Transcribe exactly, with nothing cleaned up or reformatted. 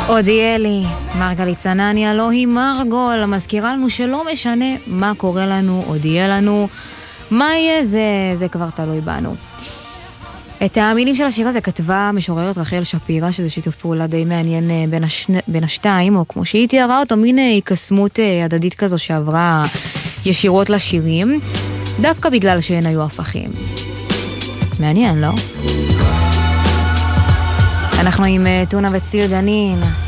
אודיאלי, מרגלית צנניה, לא היא מרגול, מזכירה לנו שלא משנה מה קורה לנו, עוד יהיה לנו, מה יהיה, זה, זה כבר תלוי בנו. את המילים של השיר הזה כתבה משוררת רחל שפירא, שזה שיתוף פעולה די מעניין בין, השני, בין השתיים, או כמו שהיא תיארה אותו, מין קסמות הדדית כזו שעברה ישירות לשירים, דווקא בגלל שהן היו הפכים. מעניין, לא? אנחנו עם טונה וציל דנין.